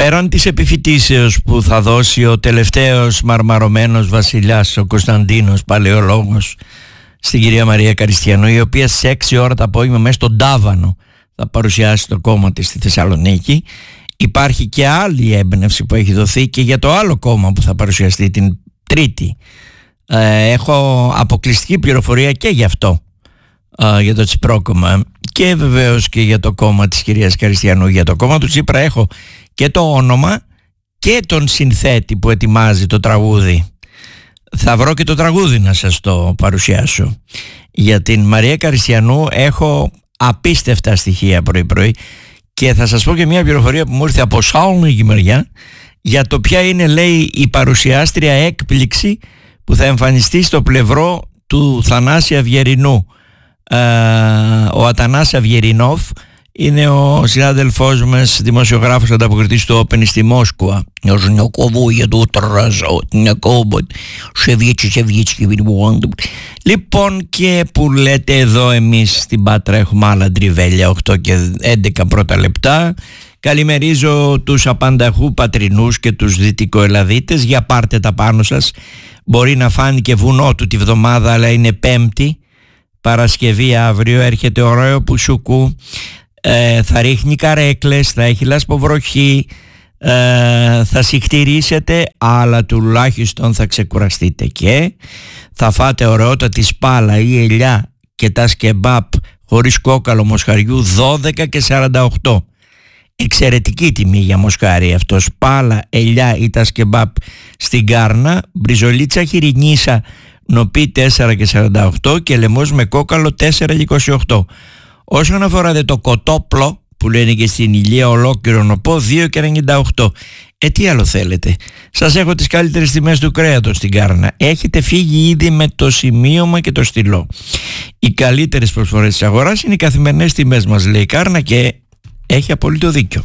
Πέραν της επιφυτίσεως που θα δώσει ο τελευταίος μαρμαρωμένος βασιλιάς, ο Κωνσταντίνος παλαιολόγος, στην κυρία Μαρία Καριστιανού, η οποία σε 6 ώρα το απόγευμα μέσα στον Τάβανο θα παρουσιάσει το κόμμα της στη Θεσσαλονίκη, υπάρχει και άλλη έμπνευση που έχει δοθεί και για το άλλο κόμμα που θα παρουσιαστεί την Τρίτη. Έχω αποκλειστική πληροφορία και γι' αυτό, για το Τσιπρόκομμα, και βεβαίως και για το κόμμα της κυρίας Καριστιανού. Για το κόμμα του Τσίπρα έχω και το όνομα και τον συνθέτη που ετοιμάζει το τραγούδι. Θα βρω και το τραγούδι να σας το παρουσιάσω. Για την Μαρία Καριστιανού έχω απίστευτα στοιχεία πρωί-πρωί και θα σας πω και μια πληροφορία που μου ήρθε από Σάλονικη μεριά για το ποια είναι, λέει, η παρουσιάστρια έκπληξη που θα εμφανιστεί στο πλευρό του Θανάση Αυγερινού. Ο Ατανάς Αυγερινόφ είναι ο συνάδελφός μας, δημοσιογράφος ανταποκριτής του Open στη Μόσκουα. Λοιπόν, και που λέτε εδώ εμείς στην Πάτρα έχουμε άλλα τριβέλια, 8 και 11 πρώτα λεπτά. Καλημερίζω τους απανταχού πατρινούς και τους δυτικοελαδίτες. Για πάρτε τα πάνω σας. Μπορεί να φάνηκε βουνό του τη βδομάδα, αλλά είναι Πέμπτη, Παρασκευή αύριο, έρχεται ωραίο πουσουκού, θα ρίχνει καρέκλες, θα έχει λασποβροχή, θα συχτηρίσετε, αλλά τουλάχιστον θα ξεκουραστείτε και θα φάτε ωραιότατη σπάλα ή ελιά και τα σκεμπάπ χωρίς κόκαλο μοσχαριού 12 και 48. Εξαιρετική τιμή για μοσχάρι αυτό. Σπάλα, ελιά ή τα σκεμπάπ στην Κάρνα, μπριζολίτσα χοιρινίσα νοπή 4 και 48 και λαιμός με κόκαλο 4 και 28. Όσον αφορά το κοτόπλο που λένε και στην Ηλία ολόκληρο νοπό, 2 και 98. Τι άλλο θέλετε? Σας έχω τις καλύτερες τιμές του κρέατος στην Κάρνα. Έχετε φύγει ήδη με το σημείωμα και το στυλό. Οι καλύτερες προσφορές της αγοράς είναι οι καθημερινές τιμές μας, λέει η Κάρνα, και έχει απολύτω δίκιο.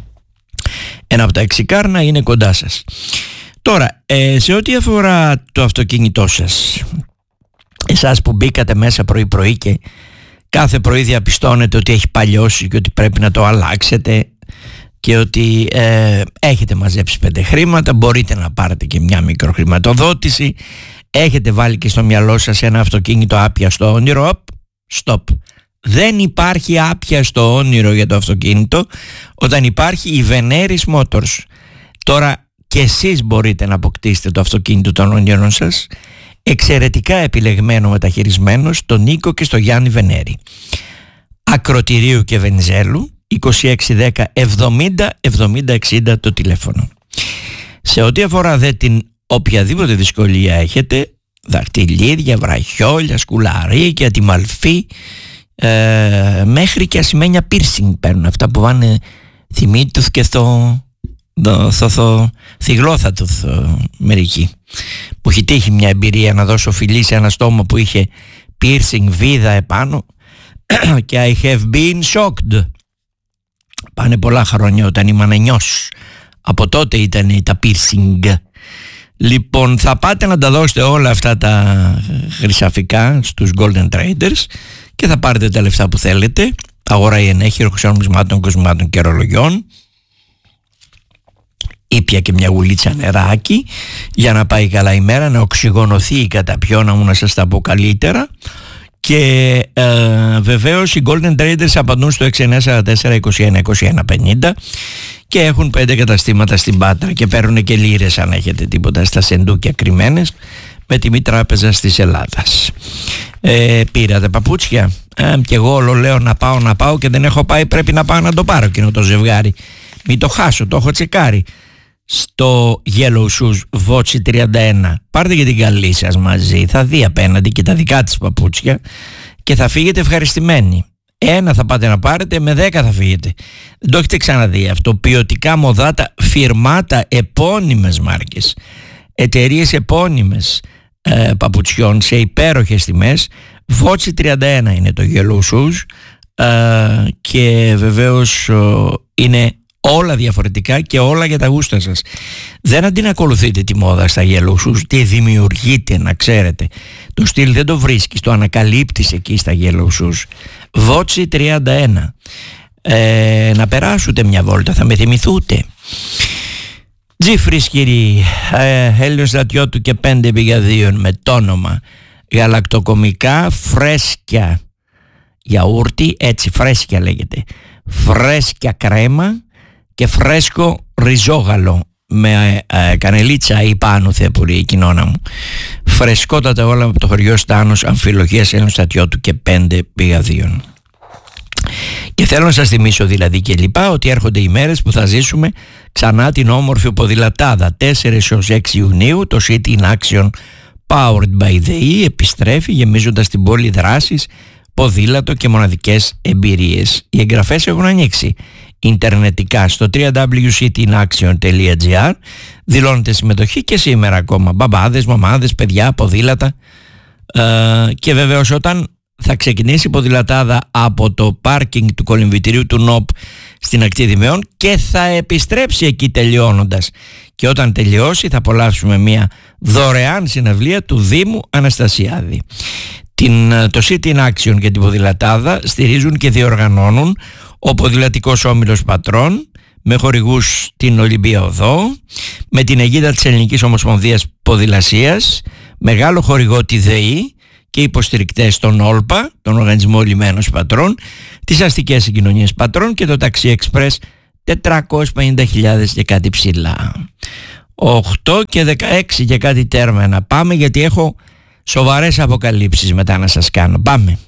Ένα από τα 6 Κάρνα είναι κοντά σας. Τώρα, σε ό,τι αφορά το αυτοκίνητό σας, εσάς που μπήκατε μέσα πρωί-πρωί και κάθε πρωί διαπιστώνετε ότι έχει παλιώσει και ότι πρέπει να το αλλάξετε και ότι έχετε μαζέψει 5 χρήματα, μπορείτε να πάρετε και μια μικροχρηματοδότηση, έχετε βάλει και στο μυαλό σας ένα αυτοκίνητο άπιαστο όνειρο, stop. Δεν υπάρχει άπιαστο όνειρο για το αυτοκίνητο όταν υπάρχει η Veneris Motors. Τώρα και εσείς μπορείτε να αποκτήσετε το αυτοκίνητο των όνειρων σας, εξαιρετικά επιλεγμένο μεταχειρισμένο, στον Νίκο και στο Γιάννη Βενέρη. Ακροτηρίου και Βενιζέλου, 2610 70 70 60 το τηλέφωνο. Σε ό,τι αφορά δε την οποιαδήποτε δυσκολία έχετε, δαχτυλίδια, βραχιόλια, σκουλαρίκια, τη μαλφή, μέχρι και ασημένια piercing παίρνουν, αυτά που βάνε θυμίτουθ και θυγλόθατουθ μερικοί. Μου έχει τύχει μια εμπειρία να δώσω φιλί σε ένα στόμα που είχε piercing βίδα επάνω και I have been shocked. Πάνε πολλά χρόνια, όταν ήμουν 9. Από τότε ήταν τα piercing. Λοιπόν, θα πάτε να τα δώσετε όλα αυτά τα χρυσαφικά στους Golden Traders και θα πάρετε τα λεφτά που θέλετε. Αγορά ή ενέχειρο νομισμάτων, κοσμημάτων και ρολογιών. Ήπια και μια γουλίτσα νεράκι για να πάει καλά η μέρα, να οξυγονωθεί η καταπιώνα μου, να σας τα πω καλύτερα. Και βεβαίως οι Golden Traders απαντούν στο 6944 21 21 50 και έχουν 5 καταστήματα στην Πάτρα και παίρνουν και λίρες αν έχετε τίποτα στα σεντούκια κρυμμένες, με τιμή τράπεζας της Ελλάδας. Πήρατε παπούτσια? Και εγώ όλο λέω να πάω και δεν έχω πάει, πρέπει να πάω να το πάρω εκείνο το ζευγάρι. Μην το χάσω, το έχω τσεκάρει. Στο Yellow Shoes Βότσι 31. Πάρτε και την καλή σας μαζί, θα δει απέναντι και τα δικά της παπούτσια και θα φύγετε ευχαριστημένοι. Ένα θα πάτε να πάρετε, με 10 θα φύγετε. Δεν το έχετε ξαναδεί αυτό? Ποιοτικά μοδάτα, φιρμάτα, επώνυμες μάρκες, εταιρείες επώνυμες παπουτσιών σε υπέροχες τιμές. Βότσι 31 είναι το Yellow Shoes και βεβαίως είναι όλα διαφορετικά και όλα για τα γούστα σας. Δεν αντινακολουθείτε τη μόδα στα Yellow Shoes, τη δημιουργείτε, να ξέρετε. Το στυλ δεν το βρίσκεις, το ανακαλύπτεις εκεί στα Yellow Shoes. Βότσι 31. Να περάσετε μια βόλτα, θα με θυμηθούτε. Τζιφρίσχυρη, Έλληνος στρατιώτου και 5 πηγαδίων με το όνομα γαλακτοκομικά φρέσκια γιαούρτι, έτσι φρέσκια λέγεται, φρέσκια κρέμα και φρέσκο ριζόγαλο με κανελίτσα ή πάνω θεπουρή η κοινόνα μου. Φρεσκότατα όλα από το χωριό Στάνος, αμφιλογίας Έλληνος στρατιώτου και 5 πηγαδίων. Και θέλω να σας θυμίσω δηλαδή και λοιπά ότι έρχονται οι μέρες που θα ζήσουμε ξανά την όμορφη ποδηλατάδα. 4-6 Ιουνίου το City in Action Powered by the E επιστρέφει γεμίζοντας την πόλη δράσεις, ποδήλατο και μοναδικές εμπειρίες. Οι εγγραφές έχουν ανοίξει ιντερνετικά στο www.citinaction.gr. Δηλώνετε συμμετοχή και σήμερα ακόμα. Μπαμπάδες, μαμάδες, παιδιά, ποδήλατα. Και βεβαίως όταν θα ξεκινήσει η ποδηλατάδα από το πάρκινγκ του κολυμβητηρίου του ΝΟΠ στην ακτή Δημαιών και θα επιστρέψει εκεί τελειώνοντας. Και όταν τελειώσει θα απολαύσουμε μια δωρεάν συναυλία του Δήμου Αναστασιάδη. Το City in Action και την ποδηλατάδα στηρίζουν και διοργανώνουν ο Ποδηλατικός Όμιλος Πατρών με χορηγούς την Ολυμπία Οδό, με την αιγίδα της Ελληνικής Ομοσπονδίας Ποδηλασίας, μεγάλο χορηγό τη ΔΕΗ και υποστηρικτές των ΟΛΠΑ, τον Οργανισμό Λιμένος Πατρών, τις αστικές συγκοινωνίες Πατρών και το Taxi Express 450.000 και κάτι ψηλά. 8 και 16 και κάτι τέρμα να πάμε, γιατί έχω σοβαρές αποκαλύψεις μετά να σας κάνω. Πάμε.